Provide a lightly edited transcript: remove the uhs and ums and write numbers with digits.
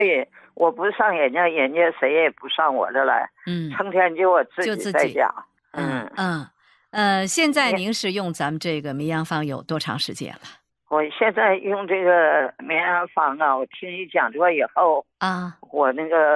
我不上人家，人家谁也不上我这来，成天就我自己在家。 现在您是用咱们这个绵阳方有多长时间了？ 我现在用这个绵阳方啊，我听你讲座以后啊，我那个